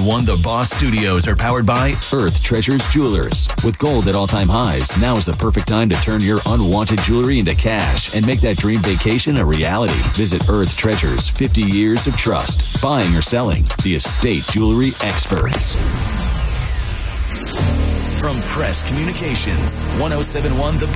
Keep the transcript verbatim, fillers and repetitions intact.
one The Boss Studios are powered by Earth Treasures Jewelers. With gold at all-time highs, now is the perfect time to turn your unwanted jewelry into cash and make that dream vacation a reality. Visit Earth Treasures, fifty years of trust. Buying or selling, the estate jewelry experts. From Press Communications, one oh seven point one The